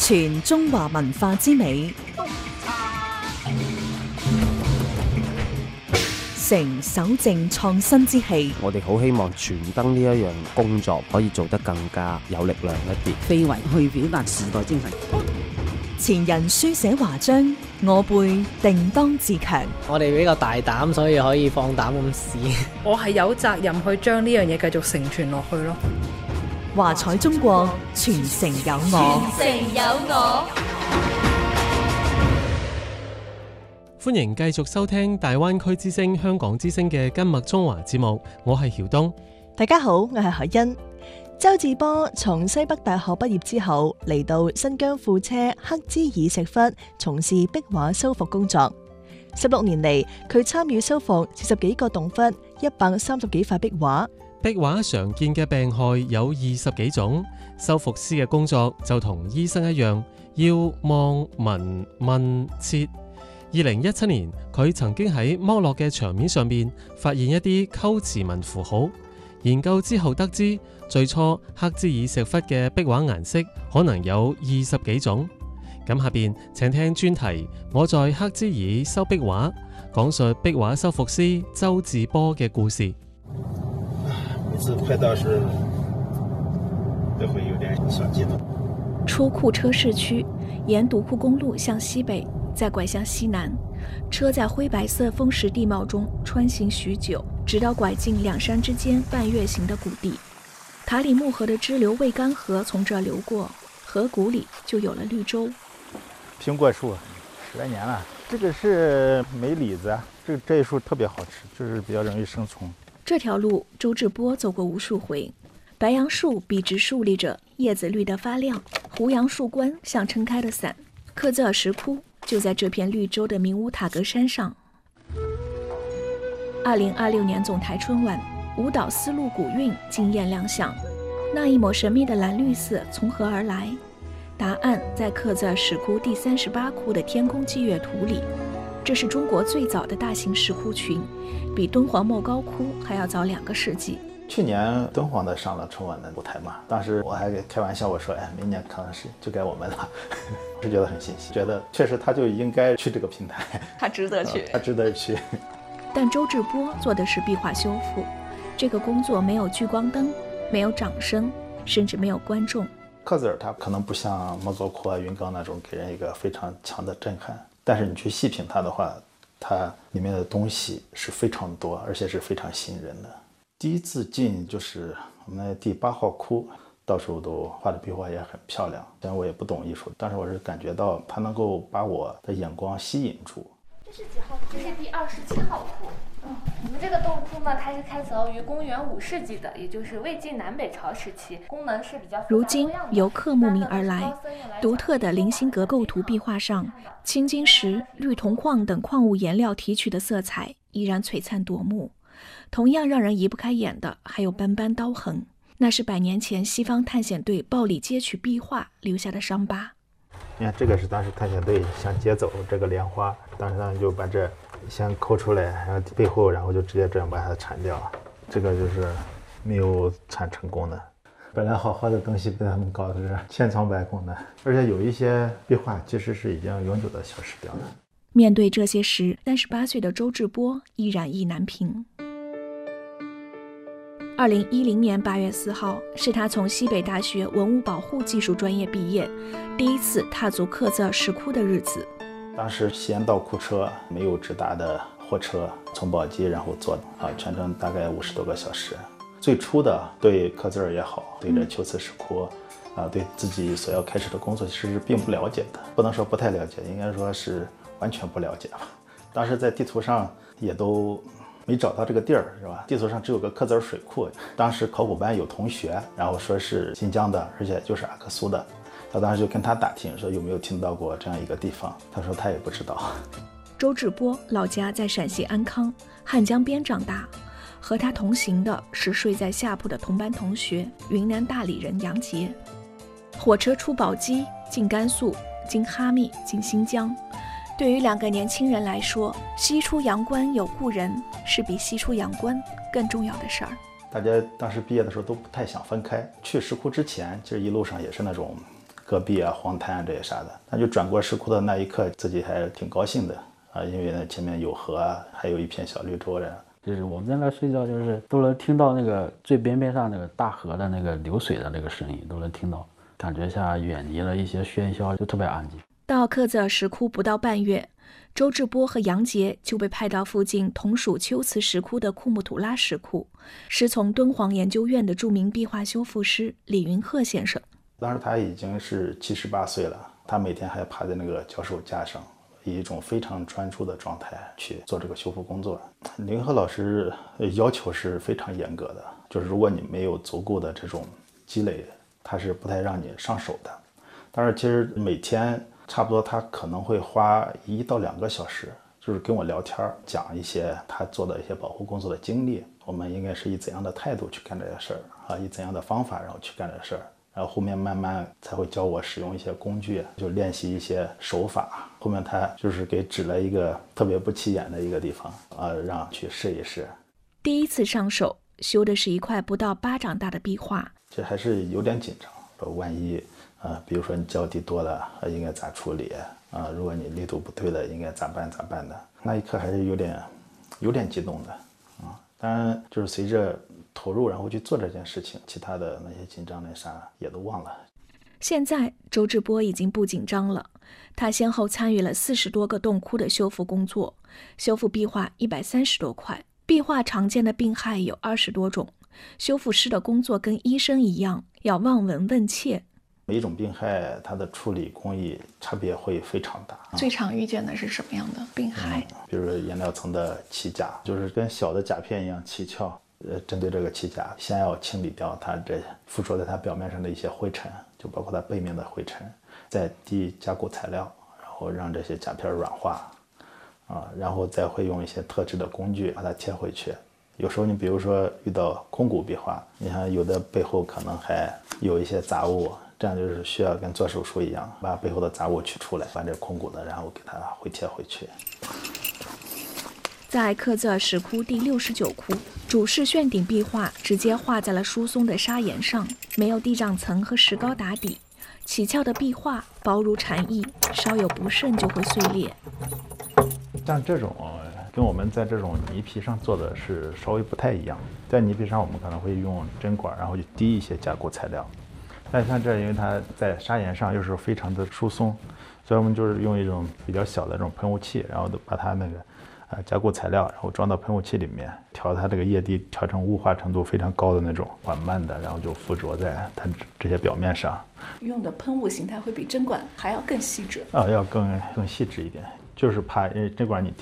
傳中華文化之美，成守正創新之氣。 我哋好希望傳燈呢一樣工作可以做得更加有力量一啲， 非遺去表達時代精神。 前人書寫華章，我輩定當自強。 我哋比較大膽，所以可以放膽咁試。 我係有責任去將呢樣嘢繼續承傳落去咯。 華彩中國，傳承有我。 傳承有我。 歡迎繼續收聽大灣區之聲、香港之聲嘅今麥中華節目，我係曉東。 大家好，我係海欣。周志波從西北大學畢業之後，嚟到新疆庫車克孜爾石窟從事壁畫修復工作。16年嚟，佢參與修復40幾個洞窟、130幾塊壁畫。 壁畫常見嘅病害有20幾種，修復師嘅工作就同醫生一樣，要望、聞、問、切。2017年，佢曾經喺剝落嘅牆面上面發現一啲龜茲紋符號。研究之後得知，最初克孜爾石窟嘅壁畫顏色可能有20幾種。咁下邊請聽專題，我在克孜爾修壁畫，講述壁畫修復師周志波嘅故事。 每次快到時都會有點小激動。 出庫車市區，沿獨庫公路向西北，再拐向西南，車在灰白色風蝕地貌中穿行許久，直到拐進兩山之間半月形的谷地。塔里木河的支流渭干河從這流過，河谷裡就有了綠洲。 蘋果樹10來年了，這個是梅李子，這一樹特別好吃，就是比較容易生蟲。 這條路周志波走過無數回，白楊樹筆直豎立着，葉子綠得發亮，胡楊樹冠像撐開的傘。克孜爾石窟就在這片綠洲的明烏塔格山上。2026年總台春晚，舞蹈絲路古韻驚豔亮相。那一抹神秘的藍綠色從何而來？答案在克孜爾石窟第38窟的天空祭月圖裡。這是中國最早的大型石窟群，比敦煌莫高窟還要早2個世紀。 去年敦煌的上了春晚的舞台嘛，當時我還開玩笑我說，明年可能是就該我們了，是覺得很欣喜，覺得確實他就應該去這個平台， 他值得去， 他值得去。 但周志波做的是壁畫修復，這個工作沒有聚光燈，沒有掌聲，甚至沒有觀眾。 克孜爾它可能不像莫高窟啊、雲岡那種給人一個非常強的震撼，但是你去細品它的話，它裡面的東西是非常多，而且是非常吸引人的。第一次進就是我們的第8號窟，到時候都畫的壁畫也很漂亮。雖然我也不懂藝術，但是我是感覺到它能夠把我的眼光吸引住。 這是幾號？這是第27號窟。我們這個洞窟呢，它是開鑿於公元5世紀的，也就是魏晉南北朝時期，功能是比較。 如今由刻慕名而來，獨特的菱形格構圖壁畫上，青金石、綠銅礦等礦物顏料提取的色彩依然璀璨奪目。同樣讓人移不開眼的，還有斑斑刀痕，那是100年前西方探險隊暴力截取壁畫留下的傷疤。 你看，這個是當時探險隊想劫走這個蓮花，當時他們就把這先摳出來，然後背後，然後就直接這樣把它鏟掉。這個就是沒有鏟成功的。本來好好的東西被他們搞得千瘡百孔的，而且有一些壁畫其實是已經永久的消失掉了。 面對這些時，38歲的周志波依然意難平。2010年8月4號，是他從西北大學文物保護技術專業畢業，第一次踏足克孜爾石窟的日子。 當時西安到庫車沒有直達的貨車，從寶雞然後坐全程大概50多個小時。最初的對克孜爾也好，對這龜茲石窟對自己所要開始的工作其實是並不了解的，不能說不太了解，應該說是完全不了解吧。當時在地圖上也都沒找到這個地兒，是吧？地圖上只有個克孜爾水庫。當時考古班有同學，然後說是新疆的，而且就是阿克蘇的。他當時就跟他打聽，說有沒有聽到過這樣一個地方。他說他也不知道。 周志波老家在陝西安康，漢江邊長大，和他同行的是睡在下鋪的同班同學雲南大理人楊杰。火車出寶雞，進甘肅，經哈密，進新疆。對於2個年輕人來說，西出陽關有故人是比西出陽關更重要的事兒。 大家當時畢業的時候都不太想分開。去石窟之前，其實一路上也是那種戈壁啊、黄滩啊这些啥的。那就转过石窟的那一刻，自己还挺高兴的啊，因为呢前面有河啊，还有一片小绿洲的。 就是我们在那睡觉，就是都能听到那个最边边上那个大河的那个流水的那个声音，都能听到，感觉像远离了一些喧嚣，就特别安静。 到克孜尔石窟不到半月，周志波和杨杰就被派到附近同属龟兹石窟的库木图拉石窟，师从敦煌研究院的著名壁画修复师李云鹤先生。 当时他已经是78岁了，他每天还趴在那个脚手架上，以一种非常专注的状态去做这个修复工作。李云鹤老师要求是非常严格的，就是如果你没有足够的这种积累，他是不太让你上手的。但是其实每天差不多他可能会花1到2个小时，就是跟我聊天，讲一些他做的一些保护工作的经历，我们应该是以怎样的态度去干这些事儿啊，以怎样的方法然后去干这事儿。然后后面慢慢才会教我使用一些工具，就练习一些手法。后面他就是给指了一个特别不起眼的一个地方，让去试一试。 第一次上手修的是一块不到巴掌大的壁画， 这还是有点紧张。万一比如说你脚底多了，应该咋处理啊？如果你力度不对了，应该咋办的？那一刻还是有点激动的啊。当然就是随着投入，然后去做这件事情，其他的那些紧张那啥也都忘了。 现在周志波已经不紧张了，他先后参与了40多个洞窟的修复工作，修复壁画130多块。壁画常见的病害有20多种，修复师的工作跟医生一样，要望闻问切。 每一种病害它的处理工艺差别会非常大。 最常遇见的是什么样的病害？ 比如说颜料层的起甲，就是跟小的甲片一样起翘。针对这个起甲，先要清理掉它这附着在它表面上的一些灰尘，就包括它背面的灰尘，再滴加固材料，然后让这些甲片软化，然后再会用一些特制的工具把它贴回去。有时候你比如说遇到空骨壁画，你看有的背后可能还有一些杂物，这样就是需要跟做手术一样，把背后的杂物取出来，把这空骨的然后给它回贴回去。 在克孜尔石窟第69窟，主室旋顶壁画直接画在了疏松的砂岩上，没有地障层和石膏打底，起翘的壁画薄如蝉翼，稍有不慎就会碎裂。 像这种跟我们在这种泥皮上做的是稍微不太一样，在泥皮上我们可能会用针管，然后就滴一些加固材料，但像这因为它在砂岩上又是非常的疏松，所以我们就是用一种比较小的这种喷雾器，然后把它那个加固材料，然后装到喷雾器里面，调它这个液滴调成雾化程度非常高的那种，缓慢的，然后就附着在它这些表面上。 用的喷雾形态会比针管还要更细致要更细致一点，就是怕因为针管你